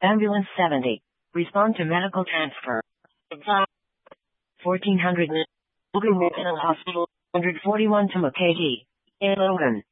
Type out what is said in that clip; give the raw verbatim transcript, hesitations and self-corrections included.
Ambulance seventy. Respond to medical transfer. fourteen hundred. Logan Regional Hospital. one forty-one to Makati. In Logan.